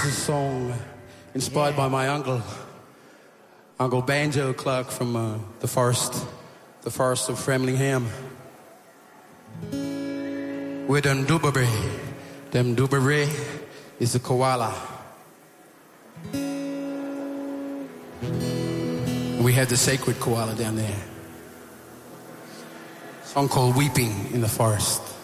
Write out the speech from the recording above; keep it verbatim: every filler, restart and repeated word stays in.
This is a song inspired yeah. by my uncle, Uncle Banjo Clark from uh, the forest, the forest of Framlingham. We're Dundubari. Dundubari is a koala. We have the sacred koala down there. A song called Weeping in the Forest.